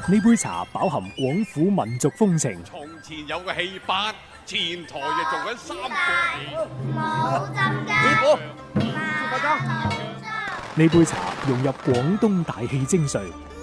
呢杯茶飽含廣府民族風情。 從前有個戲班，前台就做緊三個戲。 冇針㗎， 呢杯茶融入廣東大氣精髓。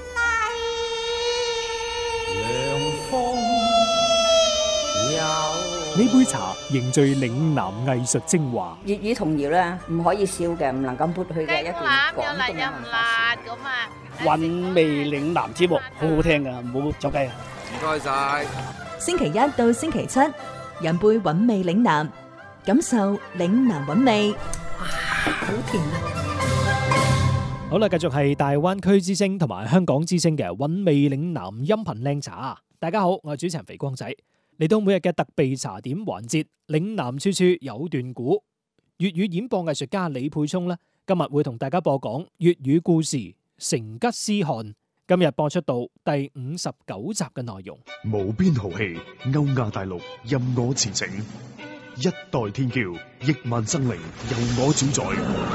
呢杯茶凝聚嶺南藝術精華。 粵語童謠咧，唔可以少嘅，唔能夠撥去嘅一段廣東嘅文化咁啊！ 韻味嶺南節目好好聽噶，唔好走雞啊！ 唔該晒。 星期一到星期七，飲杯韻味嶺南，感受嶺南韻味。哇，好甜啊！ 好啦，繼續係大灣區之聲同埋香港之聲嘅韻味嶺南音頻靚茶。大家好，我係主持人肥光仔。嚟到每日嘅特備茶點環節，嶺南處處有段古。粵語演播藝術家李沛聰呢，今日會同大家播講粵語故事《成吉思汗》。今日播出到第59集嘅內容。 無邊豪氣，歐亞大陸任我馳騁，一代天驕，億萬生靈由我主宰。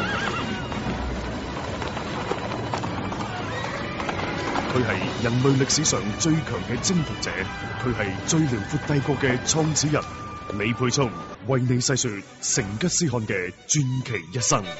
佢係人類歷史上最強嘅征服者，佢係最遼闊帝國嘅創始人。李沛聰為你細說成吉思汗嘅傳奇一生。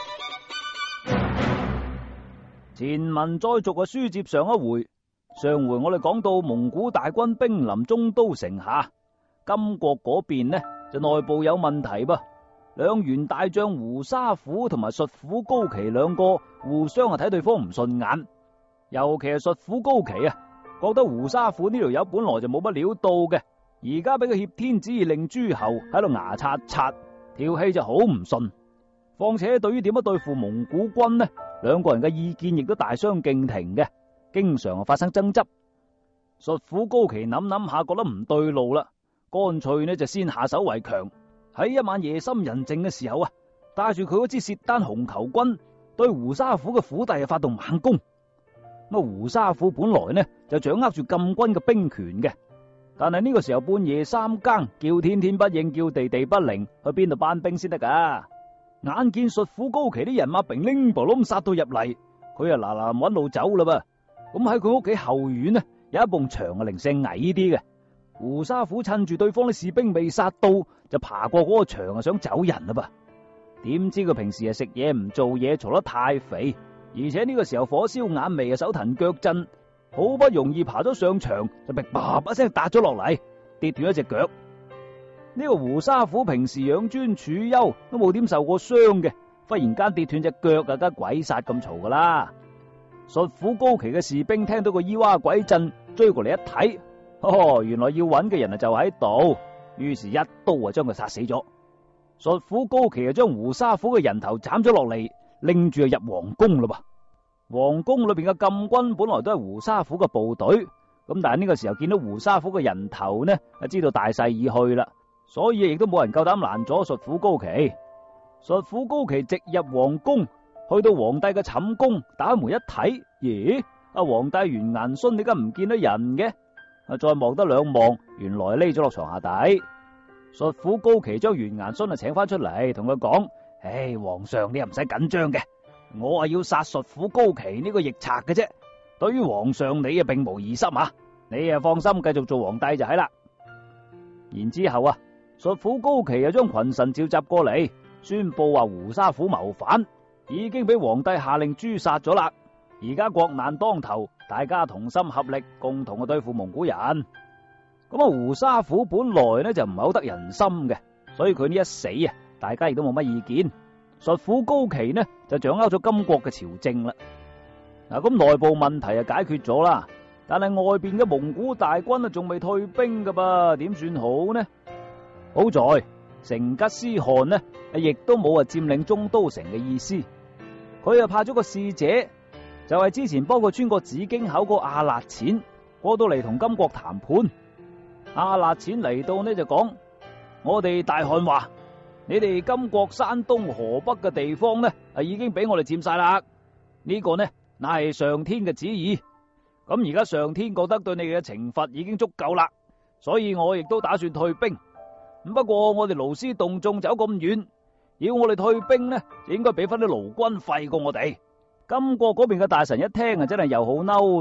前文再續嘅書接上一回，上回我哋講到蒙古大軍兵臨中都城下，金國嗰邊呢就內部有問題噃，兩員大將胡沙虎同埋術虎高奇兩個互相睇對方唔順眼。尤其係術虎高奇啊，覺得胡沙虎呢條友本來就冇乜料到嘅，而家俾個挾天子以令諸侯喺度牙刷刷，條氣就好唔順。況且對於點樣對付蒙古軍呢，兩個人嘅意見亦都大相徑庭嘅，經常發生爭執。術虎高奇諗諗下，覺得唔對路啦，乾脆呢就先下手為強。喺一晚夜深人靜嘅時候啊，帶住佢嗰支契丹紅球軍對胡沙虎嘅府邸發動猛攻。咁胡沙虎本來呢就掌握住禁軍嘅兵權嘅，但係呢個時候半夜三更，叫天天不應，叫地地不靈，去邊度班兵先得噶？眼見術虎高奇啲人馬兵拎波冧殺到入嚟，佢啊嗱搵路走啦噃。咁喺佢屋企後院呢有一埲牆啊，零舍矮啲嘅。胡沙虎趁住對方啲士兵未殺到，就爬過嗰個牆啊，想走人啦噃。點知佢平時啊食嘢唔做嘢，嘈得太肥。而且呢個時候火燒眼眉啊，手騰腳震，好不容易爬咗上牆，就被叭一聲打咗落嚟，跌斷一隻腳。呢個胡沙虎平時養尊處優，都冇點受過傷嘅，忽然間跌斷隻腳啊，梗鬼殺咁嘈噶啦！術虎高奇嘅士兵聽到個咿哇鬼震，追過嚟一睇，哦，原來要揾嘅人啊就喺度，於是一刀啊將佢殺死咗。術虎高奇啊將胡沙虎嘅人頭斬咗落嚟，拎住入皇宮啦噃。皇宮裏邊嘅禁軍本來都係胡沙虎嘅部隊，咁但係呢個時候見到胡沙虎嘅人頭呢，就知道大勢已去啦，所以亦都冇人夠膽攔阻術虎高奇。術虎高奇直入皇宮，去到皇帝嘅寢宮，打開門一睇，咦？阿皇帝完顏孫點解唔見到人嘅？再望得兩望，原來匿咗落床下底。術虎高奇將完顏孫啊請翻出嚟，同佢講。唉，皇上你又唔使緊張嘅，我係要殺術虎高奇呢個逆賊嘅啫。對於皇上你啊並無疑心啊，你啊放心繼續做皇帝就係啦。然之後啊，術虎高奇啊將群臣召集過嚟，宣布話胡沙虎謀反，已經俾皇帝下令誅殺咗啦。而家國難當頭，大家同心合力，共同去對付蒙古人。咁啊，胡沙虎本來呢就唔係好得人心嘅，所以佢呢一死啊，大家亦都冇乜意見。術虎高奇呢就掌握咗金國嘅朝政啦。嗱，咁內部問題啊解決咗啦，但係外邊嘅蒙古大軍啊仲未退兵噶噃，點算好呢？好在成吉思汗呢亦都冇佔領中都城嘅意思，佢又派咗個使者，就係之前幫佢穿過紫荊口個阿勒錢過到嚟同金國談判。阿勒錢嚟到呢就講：我哋大汗話，你哋金國山東河北嘅地方呢，已經俾我哋佔晒啦。呢個呢，乃係上天嘅旨意。咁而家上天覺得對你哋嘅懲罰已經足夠啦，所以我亦都打算退兵。不過我哋勞師動眾走咁遠，要我哋退兵呢，就應該俾翻啲勞軍費過我哋。金國嗰邊嘅大臣一聽啊，真係又好嬲。